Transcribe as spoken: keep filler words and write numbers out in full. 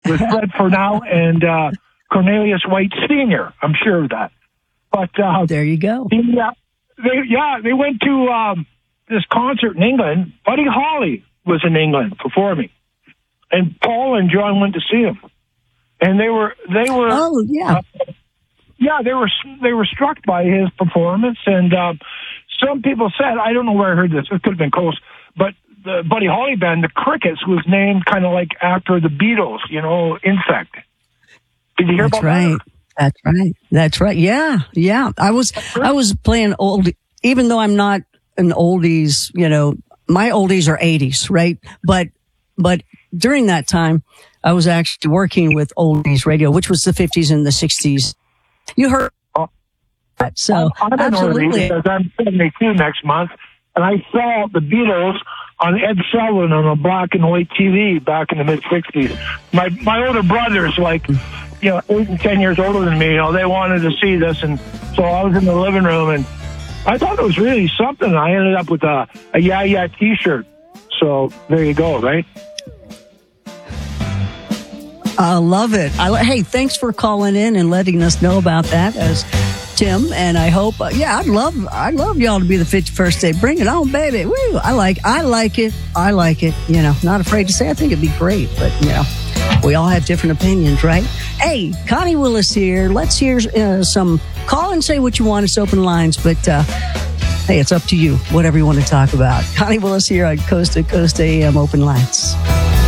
with Fred Furnau and uh, Cornelius White Senior I'm sure of that. But uh, there you go. Yeah, they, yeah, they went to um, this concert in England. Buddy Holly was in England performing, and Paul and John went to see him, and they were they were oh yeah uh, yeah they were they were struck by his performance, and uh, some people said, I don't know where I heard this, it could have been close, but the Buddy Holly band, the Crickets, was named kind of like after the Beatles, you know, Insect. Did you hear That's about right. that? That's right. That's right. Yeah, yeah. I was I was playing old, even though I'm not an oldies. You know, my oldies are eighties, right? But but during that time, I was actually working with oldies radio, which was the fifties and the sixties. You heard that, so I'm absolutely. Because I'm seventy-two next month, and I saw the Beatles on Ed Sullivan on a black and white T V back in the mid sixties. My my older brothers, like, you know, eight and ten years older than me, you know, they wanted to see this, and so I was in the living room, and I thought it was really something. I ended up with a, a Yeah Yeah T-shirt. So there you go, right? I love it. I lo- hey, thanks for calling in and letting us know about that, as Tim. And I hope, uh, yeah, I'd love, I'd love y'all to be the fifty-first day. Bring it on, baby. Woo! I like, I like it. I like it. You know, not afraid to say. I think it'd be great, but you know, we all have different opinions, right? Hey, Connie Willis here. Let's hear uh, some. Call and say what you want. It's open lines, but uh, hey, it's up to you. Whatever you want to talk about. Connie Willis here on Coast to Coast A M Open Lines.